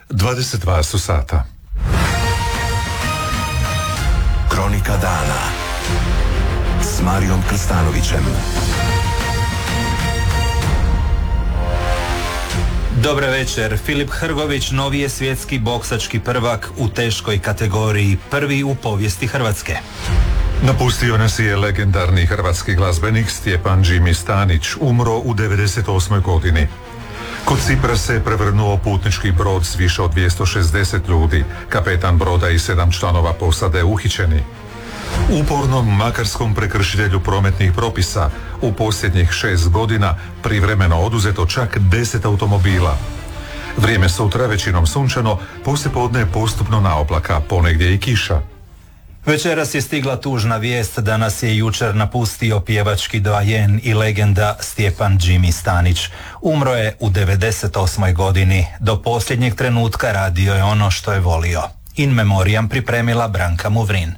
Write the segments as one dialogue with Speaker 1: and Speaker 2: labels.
Speaker 1: 22 su sata.
Speaker 2: Kronika dana s Marijom Krstanovićem.
Speaker 3: Dobar večer. Filip Hrgović novi je svjetski boksački prvak u teškoj kategoriji, prvi u povijesti Hrvatske.
Speaker 1: Napustio nas je legendarni hrvatski glazbenik Stjepan Jimmy Stanić, umro u 98. godini. Kod Cipra se prevrnuo putnički brod s više od 260 ljudi, kapetan broda i 7 članova posade uhićeni. Upornom makarskom prekršitelju prometnih propisa u posljednjih 6 godina privremeno oduzeto čak 10 automobila. Vrijeme sutra većinom sunčano, poslijepodne postupno naoblaka, ponegdje i kiša.
Speaker 3: Večeras je stigla tužna vijest da nas je jučer napustio pjevački doajen i legenda Stjepan Jimmy Stanić. Umro je u 98. godini. Do posljednjeg trenutka radio je ono što je volio. In memoriam pripremila Branka Muvrin.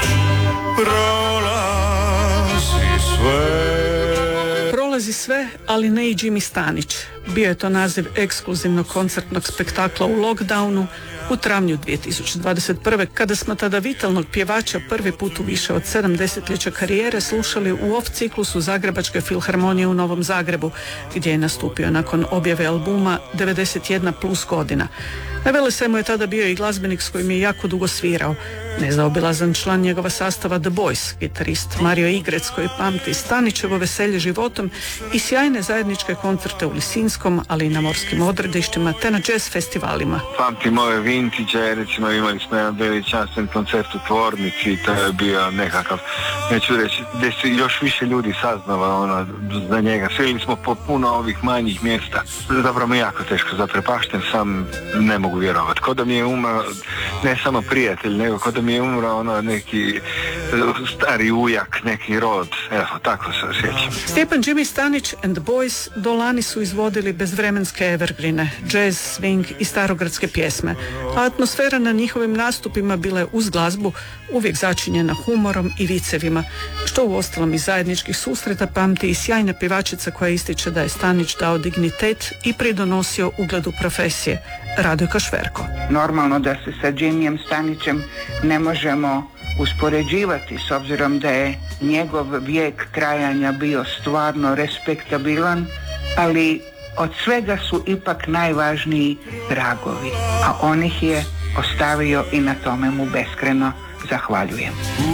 Speaker 4: Prolazi sve, ali ne i Jimmy Stanić. Bio je to naziv ekskluzivnog koncertnog spektakla u lockdownu u travnju 2021. kada smo tada vitalnog pjevača prvi put u više od 7 desetljeća karijere slušali u off ciklusu Zagrebačke filharmonije u Novom Zagrebu, gdje je nastupio nakon objave albuma 91 plus godina. Na Velesajmu je tada bio i glazbenik s kojim je jako dugo svirao. Nezaobilazan član njegova sastava The Boys, gitarist Mario Igrec koji pamti Stanićevo veselje životom i sjajne zajedničke koncerte u Lisinskom, ali i na morskim odredištima te na jazz festivalima.
Speaker 5: Pamtim ove vintage, recimo imali smo jedan veličanstven koncert u Tvornici, to je bio nekakav, neću reći, gdje se još više ljudi saznava za njega. Sveli smo po puno ovih manjih mjesta. Dobro mi jako teško zaprepašten, sam ne mogu vjerovati. Ko da mi je umro ne samo prijatelj, nego ko da mi je umro neki stari ujak, neki rod. Evo, tako se osjećam.
Speaker 4: Stjepan Jimmy Stanić and the Boys do lani su izvodili bezvremenske evergrine, jazz, swing i starogradske pjesme, a atmosfera na njihovim nastupima bila je uz glazbu uvijek začinjena humorom i vicevima, što u ostalom iz zajedničkih susreta pamti i sjajna pjevačica koja ističe da je Stanić dao dignitet i pridonosio ugledu profesije, Radojka Šverko.
Speaker 6: Normalno da se sa Jimmyjem Stanićem ne možemo uspoređivati s obzirom da je njegov vijek trajanja bio stvarno respektabilan, ali od svega su ipak najvažniji tragovi, a on ih je ostavio i na tome mu beskreno zahvaljujem.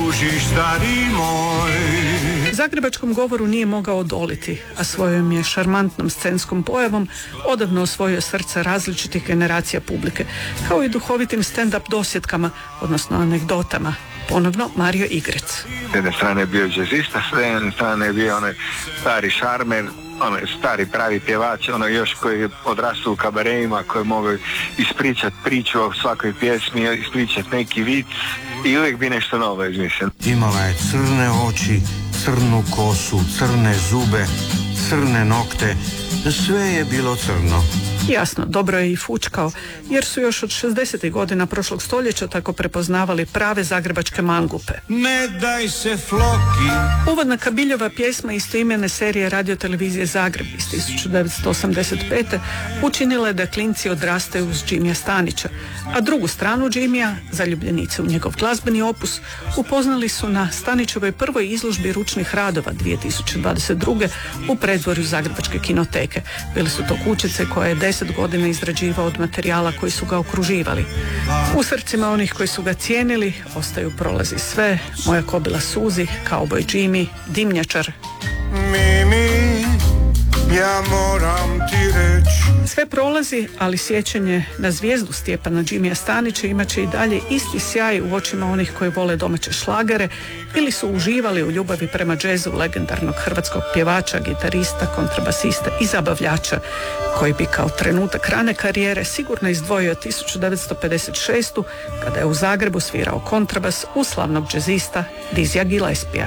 Speaker 4: Zagrebačkom govoru nije mogao odoliti, a svojom je šarmantnom scenskom pojavom odavno osvojio srca različitih generacija publike, kao i duhovitim stand-up dosjetkama, odnosno anegdotama. Ponovno Mario Igrec.
Speaker 5: S jedne strane je bio džezista, s jedne strane je bio onaj stari šarmer, onaj stari pravi pjevač, još koji je odrastao u kabareima, koji je mogao ispričati priču o svakoj pjesmi, ispričati neki vic i uvijek bi nešto novo izmislio.
Speaker 7: Imala je crne oči, crnu kosu, crne zube, crne nokte, sve je bilo crno.
Speaker 4: Jasno, dobro je i fučkao, jer su još od 60. godina prošlog stoljeća tako prepoznavali prave zagrebačke mangupe.
Speaker 7: Ne daj se Floki.
Speaker 4: Uvodna Kabiljova pjesma istoimene serije radiotelevizije Zagreb iz 1985. učinila je da klinci odrastaju uz Jimmya Stanića, a drugu stranu Jimmya, zaljubljenice u njegov glazbeni opus, upoznali su na Stanićevoj prvoj izložbi ručnih radova 2022. u predvorju Zagrebačke kinoteke. Bili su to kućice koje je 10 godina izrađivao od materijala koji su ga okruživali. U srcima onih koji su ga cijenili ostaju Prolazi sve, Moja kobila suzi, Kauboj Jimmy, Dimnjačar.
Speaker 7: Mimi, ja moram ti reći.
Speaker 4: Sve prolazi, ali sjećanje na zvijezdu Stjepana Jimmya Stanića imat će i dalje isti sjaj u očima onih koji vole domaće šlagere ili su uživali u ljubavi prema džezu legendarnog hrvatskog pjevača, gitarista, kontrabasista i zabavljača, koji bi kao trenutak rane karijere sigurno izdvojio 1956. kada je u Zagrebu svirao kontrabas uz slavnog džezista Dizzyja Gillespija.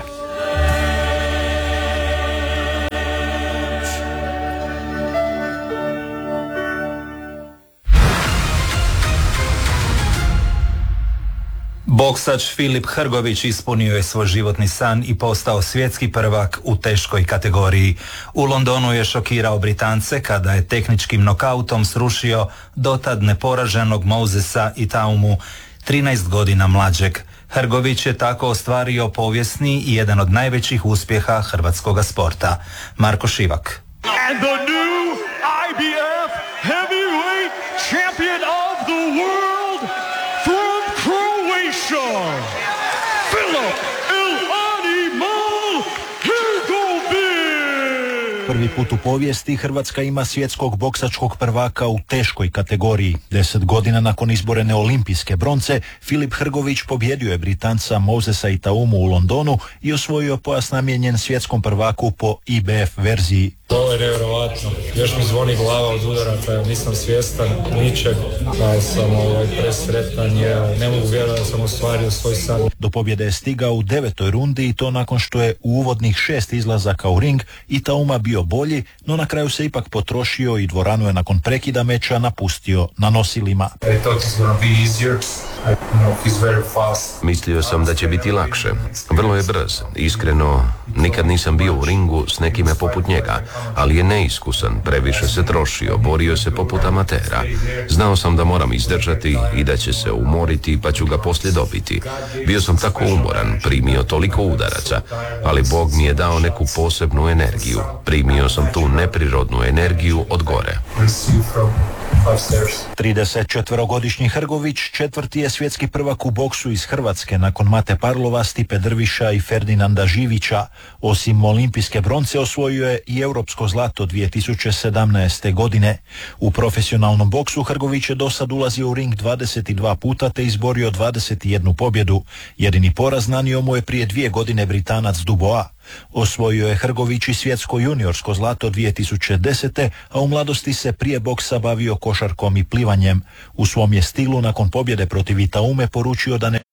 Speaker 3: Boksač Filip Hrgović ispunio je svoj životni san i postao svjetski prvak u teškoj kategoriji. U Londonu je šokirao Britance kada je tehničkim nokautom srušio dotad neporaženog Mosesa Itaumu, 13 godina mlađeg. Hrgović je tako ostvario povijesni i jedan od najvećih uspjeha hrvatskoga sporta. Marko Šivak.
Speaker 8: And the new IBF heavyweight champion of the world from Croatia, Filip El Animal Hrgović.
Speaker 9: Prvi put u povijesti Hrvatska ima svjetskog boksačkog prvaka u teškoj kategoriji. 10 godina nakon izborene olimpijske bronce, Filip Hrgović pobjedio je Britanca Mosesa Itaumu u Londonu i osvojio pojas namijenjen svjetskom prvaku po IBF verziji.
Speaker 10: Ovo je nevjerovatno. Još mi zvoni glava od udarata, nisam svjestan ničeg, ali sam presretan jer ne mogu vjerovati da sam ostvario svoj san.
Speaker 9: Do pobjede je stigao u 9. rundi i to nakon što je u uvodnih 6 izlazaka u ring Itauma bio bolji, no na kraju se ipak potrošio i dvoranu je nakon prekida meča napustio na nosilima.
Speaker 11: Mislio sam da će biti lakše. Vrlo je brz. Iskreno, nikad nisam bio u ringu s nekime poput njega, ali je neiskusan, previše se trošio, borio se poput amatera. Znao sam da moram izdržati i da će se umoriti, pa ću ga poslije dobiti. Bio sam tako umoran, primio toliko udaraca, ali Bog mi je dao neku posebnu energiju. Primio sam tu neprirodnu energiju od gore.
Speaker 9: 34-godišnji Hrgović četvrti je svjetski prvak u boksu iz Hrvatske nakon Mate Parlova, Stipe Drviša i Ferdinanda Živića. Osim olimpijske bronce osvojio je i europsko zlato 2017. godine. U profesionalnom boksu Hrgović je dosad ulazio u ring 22 puta te izborio 21 pobjedu. Jedini poraz nanio mu je prije 2 godine Britanac Dubois. Osvojio je Hrgović i svjetsko juniorsko zlato 2010. a u mladosti se prije boksa bavio košarkom i plivanjem. U svom je stilu nakon pobjede protiv Itaume poručio da ne